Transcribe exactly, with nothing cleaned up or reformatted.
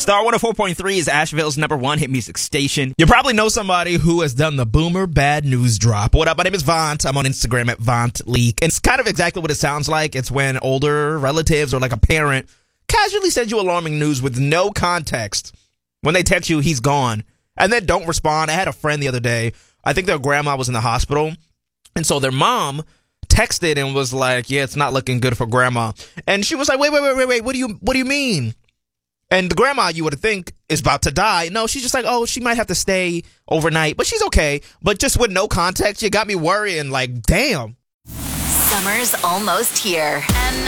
Star one oh four point three is Asheville's number one hit music station. You probably know somebody who has done the Boomer Bad News Drop. What up? My name is Vaunt. I'm on Instagram at VauntLeak. And it's kind of exactly what it sounds like. It's when older relatives or like a parent casually send you alarming news with no context. When they text you, he's gone. And then don't respond. I had a friend the other day. I think their grandma was in the hospital. And so their mom texted and was like, yeah, it's not looking good for grandma. And she was like, wait, wait, wait, wait, wait. What do you, what do you mean? And the grandma, you would think, is about to die. No, she's just like, oh, she might have to stay overnight, but she's okay. But just with no context, you got me worrying, like, damn. Summer's almost here. And